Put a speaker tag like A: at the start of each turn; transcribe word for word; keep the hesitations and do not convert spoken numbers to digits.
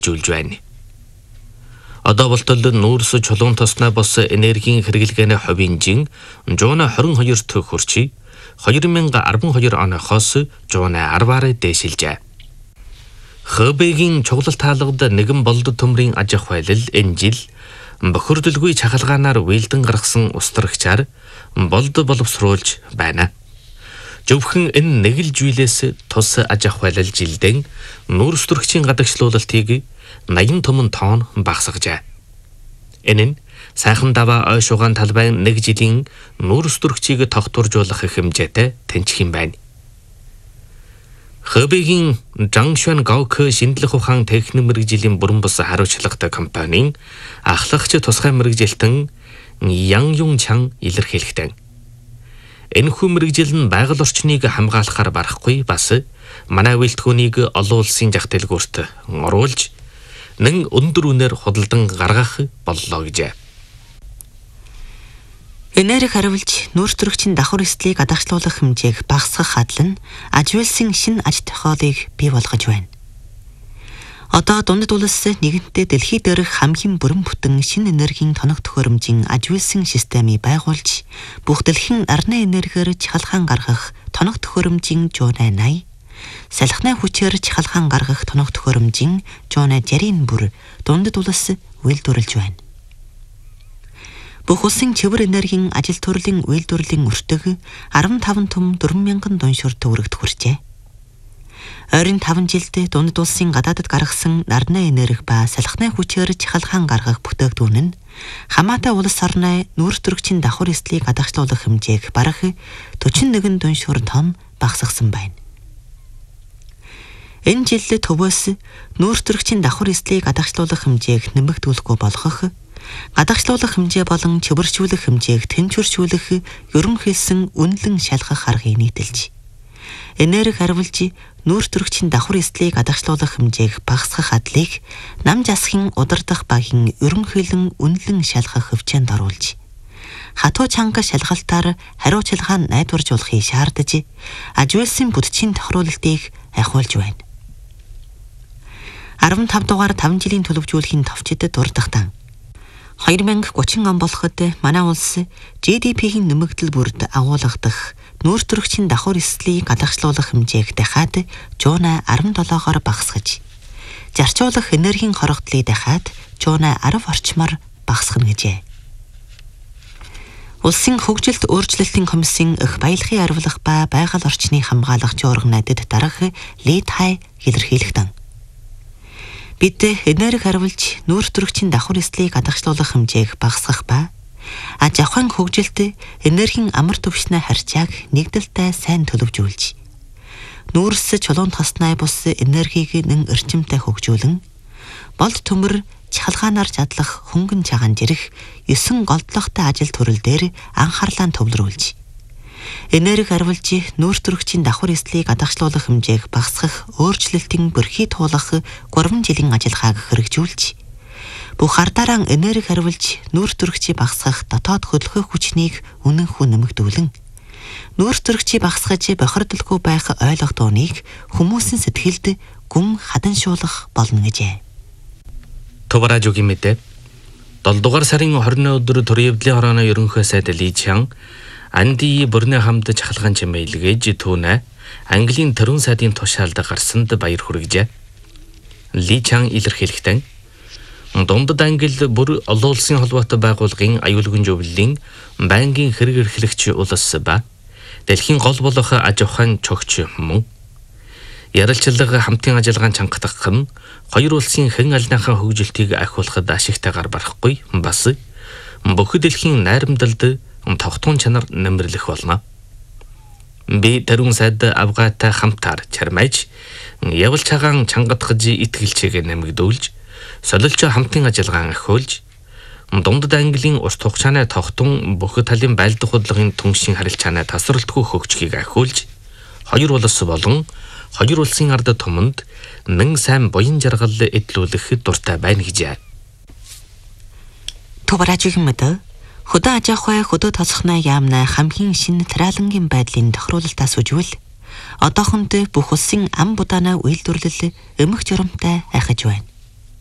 A: зүйлж байна. Одоо болтол нүүрс чулуун тосноо бос энергийн хэрэглгээний хувийн жин жуунаа хорин хоёр төгрөг хүрчи хоёр мянга арван хоёр оноохоос жуунаа арваар дээшилжээ. Хэбэгийн чуглал таалгад нэгэн болд төмрийн аж ахуй байлал энэ жил бохирдолгүй чахалгаанаар уйлдан гаргасан устрагчаар болд боловсруулж байна. Зөвхөн энэ нэг л зүйлээс тус аж ахуй байлал жилдэн нүүрс төрөгчийн гадагшлуулалтыг наян томон тоон багасгажээ. Энэ нь сайхан даваа ой шугаан талбайн нэг жилийн нүүрс төрөгчийг тогтворжуулах хэмжээтэй тэнцэх юм байна. Хэбэгийн Жангшуан Гаок шинжлэх ухаан техник мэргэжлийн бүрэн бус хариуцлагатай компанийн ахлагч тусгай мэргэжилтэн Ян Юн Чан илэрхийлэхдээ энэхүү мэргэжил нь байгаль орчныг хамгаалахаар барахгүй бас манай үйлдвэрийг олон улсын зах дэлгүүрт оруулж нэн өндөр үнээр худалдан гаргах боллоо гэжээ.
B: Энерги хариулж нүүрс төрөгчийн давхар эслийг гадагшлуулах хэмжээг багасгах хадал нь аж үйлсийн шинэ аж ахуйг бий болгож байна. Одоо дундад улс нэгэнтээ дэлхий дээрх хамгийн бүрэн бүтэн шинэ энергийн тоног төхөөрөмжийн аж үйлсийн системийг байгуулж бүх дэлхийн арны энергиэр чахалгаан гаргах тоног төхөөрөмжийн жуунаа наяа, салхины хүчээр чахалгаан гаргах тоног төхөөрөмжийн жуунаа жарийн бүр дундад улс үйлдвэрлэж байна. Бүх улсын цэвэр энергийн ажил төрлийн үйлдвэрлэлийн өртөг арван таван том дөрвөн мянган дуншуур төгрөгт хүрчээ. Ойрын таван жилд дундад улсын гадаадд гаргасан нарны энерги ба салхины хүчээр чахалгаан гаргах бүтээгдэхүүн нь хамаатай улс орны нүүрс төрөгчийн давхар эслийг гадагшлуулах хэмжээг бараг forty-one дуншуур тонн багасгасан байна. Энэ жил төвөөс нүүрс төрөгчийн давхар эслийг гадагшлуулах хэмжээг нэмэгдүүлэхгүй болгох, гадагшлуулах хэмжээ болон чөвөрчүүлэх хэмжээг тэнцвэршүүлэх ерөнхийдсөн үнэлэн шалгах аргыг нийтэлж, энерги хариулж нүүрс төрөгчийн давхар эслийг гадагшлуулах хэмжээг багасгах хадлыг нам засгийн удирдах багийн ерөнхийлөн үнэлэн шалгах хөвчөнд оруулж, хатуу чанга шалгалтаар хариуцлагаа найдваржуулахыг шаардаж, аж үйлсийн бүтэцийн тохируулалтыг ахиулж байна. fifteen дугаар таван жилийн төлөвжүүлэхийн товчид дурдахтан twenty thirty он болоход манай улс G D P-ийн нэмэгдэл бүрд агуулгадах нүүрс төрөгчийн давхар эслийг гадагшлуулах хэмжээг дахиад жуунаа seventeen-оор багасгаж, зарцуулах энергийн хорогдлыг дахиад жуунаа ten орчмоор багасгана гэжээ. Улсын хөгжилт өөрчлөлтийн комиссийн их баялагын арвилах ба байгаль орчныг хамгаалагч орган надад дарах Ли Тай илэрхийлэхдээ бид энерги хариулж нүүрс төрөгчийн давхар эслийг гадагшлуулах хэмжээг багасгах ба аж ахуйн хөгжилд энергийн амар түвшний харьцааг нэгдэлтэй сайн төлөвжүүлж, нүүрс чулуун тосноо бус энергийг нэн эрчимтэй хөгжүүлэн, болд төмөр чахалгаанаар чадлах хөнгөн чагаан жирэх nine голдлогтой ажил төрөл дээр анхаарлаа төвлөрүүлж, энерги хариулж нүүрс төрөгчийн давхар эслийг гадагшлуулах хэмжээг багасгах өөрчлөлтийн бөрхий туулах three жилийн ажиллагааг хэрэгжүүлж, бүх ардараа энерги хариулж нүүрс төрөгчийг багасгах дотоод хөдөлгөөх хүчнийг үнэнхүү нэмэгдүүлэн, нүүрс төрөгчийг багасгаж бохирдолгүй байх ойлгодооныг хүмүүсийн сэтгэлд гүн хаданшуулах болно гэжээ.
A: Товаражугийн мэдээ seven дугаар сарын twenty өдөр төрийн хорооны ерөнхий сайд Ли Чан Анди бүрний хамт чахалгаан чимэйлгээж түүнэ Английн төрийн сайдын тушаалд гарсанд баяр хүргэжээ. Ли Чан илэрхийлэхдээ дундад Англи бүр олон улсын холбоотой байгууллагын аюулгүйн зөвлөлийн байнгын хэрэг эрхлэгч улс ба дэлхийн гол болох аж ахуйн чогч мөн ярилцлага хамтын ажиллагаанд чангадах нь хоёр улсын хэн алийнхаа хөгжилтийг ахиулахад ашигтайгаар барахгүй бас бүх дэлхийн найрамдалд тогтун чанар нэмэрлэх болно. Би төрийн сайд авгаатай хамтаар чармайж явал чагаан чангадгаж итгэлчээг нэмэгдүүлж, солилчоо хамтын ажиллагаан ахиулж, дундад Английн ус тугчааны тогтун бүх талын байлдах худлын түншийн харилцааны тасралтгүй хөгжихийг ахиулж, хоёр улс болон хоёр улсын ард түмэнд нэн сайн буян жаргал эдлүүлэх дуртай байна гэжээ.
B: Товаражугийн мэдээ хөдөө аж ахуй хөдөө тоцохны яамна хамгийн шинэ тариалангийн байдлын тохируулалтаас үжвэл одоохонд бүх улсын ам будааны үйлдвэрлэл эмх журамтай айхаж байна.